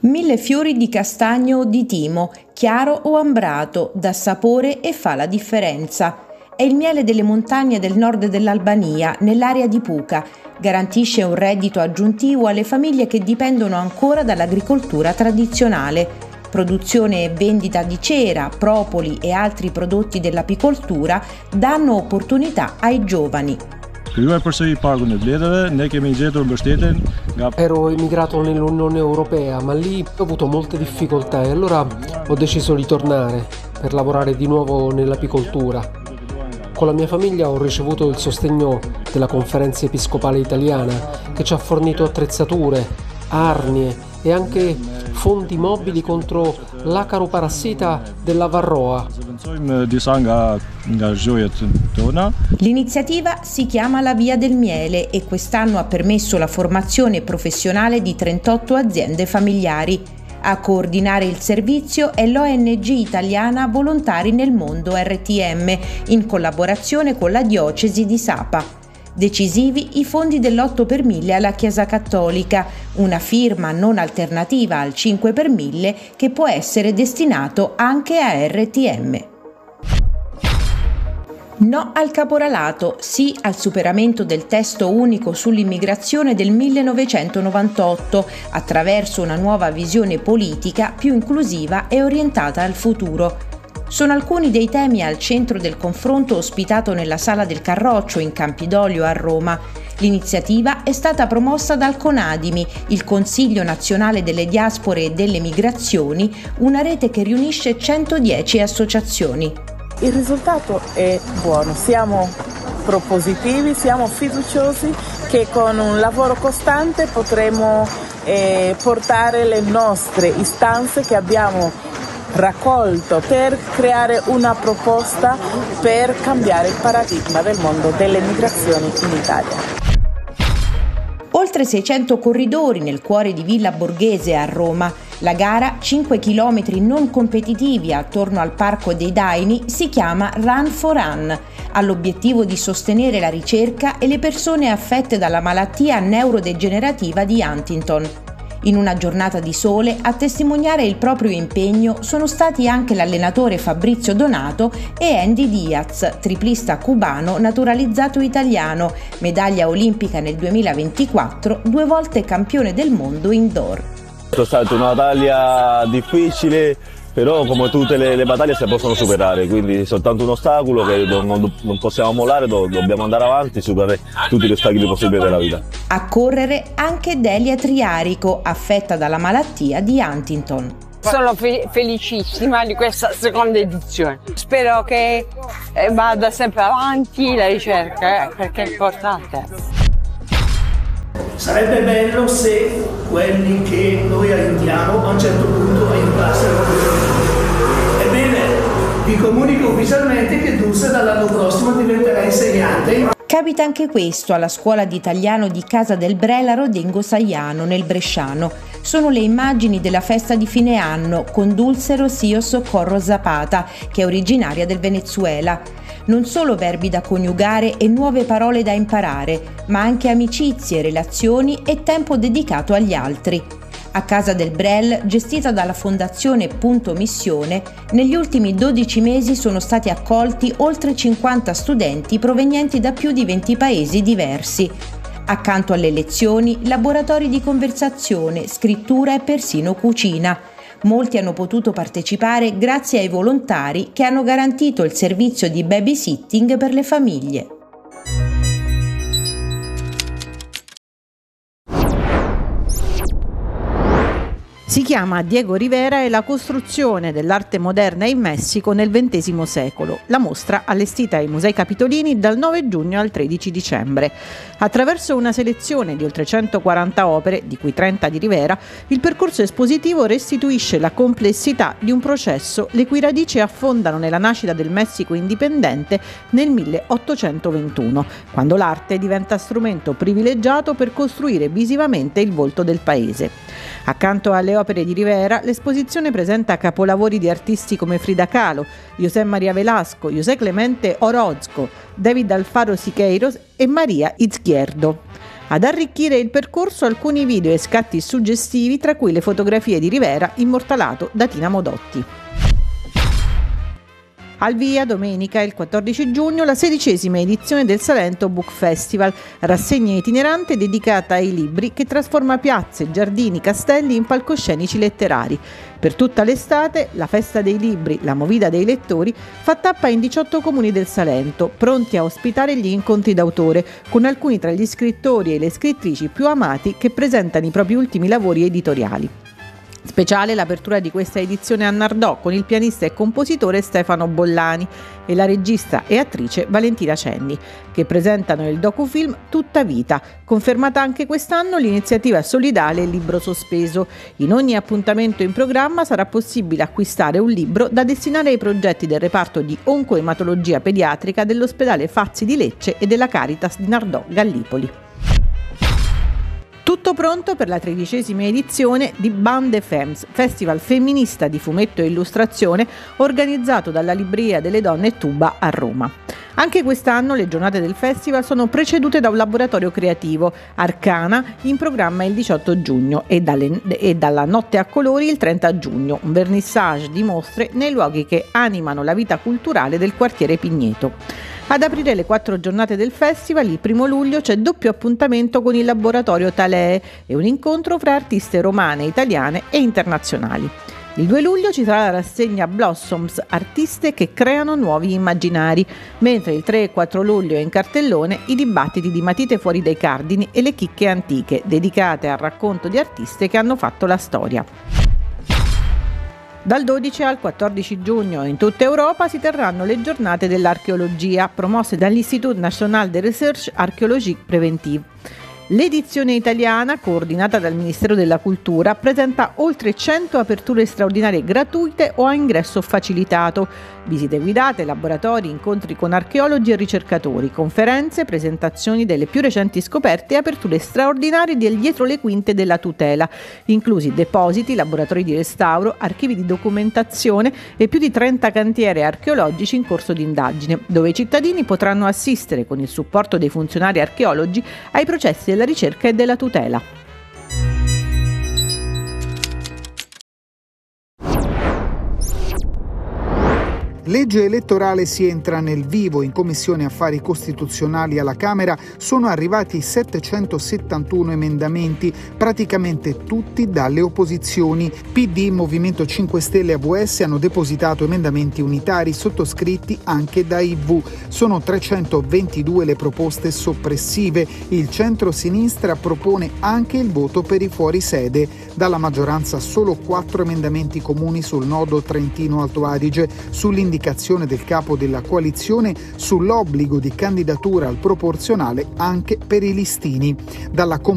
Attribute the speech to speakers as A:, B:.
A: 1000 fiori di castagno o di timo, chiaro o ambrato, dà sapore e fa la differenza. È il miele delle montagne del nord dell'Albania, nell'area di Puka. Garantisce un reddito aggiuntivo alle famiglie che dipendono ancora dall'agricoltura tradizionale. Produzione e vendita di cera, propoli e altri prodotti dell'apicoltura danno opportunità ai giovani.
B: Ero emigrato nell'Unione Europea, ma lì ho avuto molte difficoltà e allora ho deciso di tornare per lavorare di nuovo nell'apicoltura. Con la mia famiglia ho ricevuto il sostegno della Conferenza Episcopale Italiana, che ci ha fornito attrezzature, arnie e anche fondi mobili contro l'acaro parassita della varroa.
A: L'iniziativa si chiama La Via del Miele e quest'anno ha permesso la formazione professionale di 38 aziende familiari. A coordinare il servizio è l'ONG italiana Volontari nel Mondo RTM, in collaborazione con la diocesi di Sapa. Decisivi i fondi dell'8 per 1000 alla Chiesa Cattolica, una firma non alternativa al 5 per 1000 che può essere destinato anche a RTM. No al caporalato, sì al superamento del testo unico sull'immigrazione del 1998 attraverso una nuova visione politica più inclusiva e orientata al futuro. Sono alcuni dei temi al centro del confronto ospitato nella Sala del Carroccio in Campidoglio a Roma. L'iniziativa è stata promossa dal CONADIMI, il Consiglio Nazionale delle Diaspore e delle Migrazioni, una rete che riunisce 110 associazioni.
C: Il risultato è buono, siamo propositivi, siamo fiduciosi che con un lavoro costante potremo portare le nostre istanze che abbiamo raccolto per creare una proposta per cambiare il paradigma del mondo delle migrazioni in Italia.
A: Oltre 600 corridori nel cuore di Villa Borghese a Roma. La gara, 5 km non competitivi attorno al Parco dei Daini, si chiama Run for Run. Ha l'obiettivo di sostenere la ricerca e le persone affette dalla malattia neurodegenerativa di Huntington. In una giornata di sole, a testimoniare il proprio impegno sono stati anche l'allenatore Fabrizio Donato e Andy Diaz, triplista cubano naturalizzato italiano, medaglia olimpica nel 2024, 2 volte campione del mondo indoor.
D: È stata una battaglia difficile, però come tutte le battaglie si possono superare, quindi è soltanto un ostacolo che non possiamo mollare, dobbiamo andare avanti e superare tutti gli ostacoli possibili della vita.
A: A correre anche Delia Triarico, affetta dalla malattia di Huntington.
E: Sono felicissima di questa seconda edizione, spero che vada sempre avanti la ricerca perché è importante.
F: Sarebbe bello se quelli che noi aiutiamo a un certo punto aiutassero. Ebbene, vi comunico ufficialmente che Dulce dall'anno prossimo diventerà insegnante.
A: Capita anche questo alla scuola di italiano di Casa del Brelaro d'Engo Saiano, nel Bresciano. Sono le immagini della festa di fine anno con Dulce Rocío Socorro Zapata, che è originaria del Venezuela. Non solo verbi da coniugare e nuove parole da imparare, ma anche amicizie, relazioni e tempo dedicato agli altri. A Casa del Brel, gestita dalla Fondazione Punto Missione, negli ultimi 12 mesi sono stati accolti oltre 50 studenti provenienti da più di 20 paesi diversi. Accanto alle lezioni, laboratori di conversazione, scrittura e persino cucina. Molti hanno potuto partecipare grazie ai volontari che hanno garantito il servizio di babysitting per le famiglie. Si chiama Diego Rivera e la costruzione dell'arte moderna in Messico nel XX secolo. La mostra allestita ai Musei Capitolini dal 9 giugno al 13 dicembre. Attraverso una selezione di oltre 140 opere, di cui 30 di Rivera, il percorso espositivo restituisce la complessità di un processo le cui radici affondano nella nascita del Messico indipendente nel 1821, quando l'arte diventa strumento privilegiato per costruire visivamente il volto del paese. Accanto alle opere di Rivera, l'esposizione presenta capolavori di artisti come Frida Kahlo, José María Velasco, José Clemente Orozco, David Alfaro Siqueiros e Maria Izquierdo.
G: Ad arricchire il percorso alcuni video e scatti suggestivi, tra cui le fotografie di Rivera immortalato da Tina Modotti. Al via domenica, il 14 giugno, la 16ª edizione del Salento Book Festival, rassegna itinerante dedicata ai libri che trasforma piazze, giardini, castelli in palcoscenici letterari. Per tutta l'estate, la Festa dei Libri, la Movida dei Lettori, fa tappa in 18 comuni del Salento, pronti a ospitare gli incontri d'autore, con alcuni tra gli scrittori e le scrittrici più amati che presentano i propri ultimi lavori editoriali. Speciale l'apertura di questa edizione a Nardò con il pianista e compositore Stefano Bollani e la regista e attrice Valentina Cenni, che presentano il docufilm Tutta Vita, confermata anche quest'anno l'iniziativa solidale Libro Sospeso. In ogni appuntamento in programma sarà possibile acquistare un libro da destinare ai progetti del reparto di oncoematologia pediatrica dell'ospedale Fazzi di Lecce e della Caritas di Nardò Gallipoli. Tutto pronto per la 13ª edizione di Bande Femmes, festival femminista di fumetto e illustrazione organizzato dalla Libreria delle Donne Tuba a Roma. Anche quest'anno le giornate del festival sono precedute da un laboratorio creativo, Arcana, in programma il 18 giugno e dalla Notte a Colori il 30 giugno, un vernissage di mostre nei luoghi che animano la vita culturale del quartiere Pigneto. Ad aprire le 4 giornate del festival, il 1 luglio, c'è doppio appuntamento con il laboratorio Talee e un incontro fra artiste romane, italiane e internazionali. Il 2 luglio ci sarà la rassegna Blossoms, artiste che creano nuovi immaginari, mentre il 3 e 4 luglio è in cartellone i dibattiti di Matite fuori dai cardini e le chicche antiche, dedicate al racconto di artiste che hanno fatto la storia. Dal 12 al 14 giugno in tutta Europa si terranno le giornate dell'archeologia, promosse dall'Institut National de Recherche Archéologique Préventive. L'edizione italiana, coordinata dal Ministero della Cultura, presenta oltre 100 aperture straordinarie gratuite o a ingresso facilitato, visite guidate, laboratori, incontri con archeologi e ricercatori, conferenze, presentazioni delle più recenti scoperte e aperture straordinarie del dietro le quinte della tutela, inclusi depositi, laboratori di restauro, archivi di documentazione e più di 30 cantieri archeologici in corso di indagine, dove i cittadini potranno assistere, con il supporto dei funzionari archeologi, ai processi della ricerca e della tutela.
H: Legge elettorale, si entra nel vivo. In Commissione Affari Costituzionali alla Camera sono arrivati 771 emendamenti, praticamente tutti dalle opposizioni. PD, Movimento 5 Stelle e AVS hanno depositato emendamenti unitari sottoscritti anche da IV. Sono 322 le proposte soppressive. Il centro-sinistra propone anche il voto per i fuorisede. Dalla maggioranza solo 4 emendamenti comuni sul nodo Trentino-Alto Adige, sull'indicazione del capo della coalizione sull'obbligo di candidatura al proporzionale anche per i listini. Dalla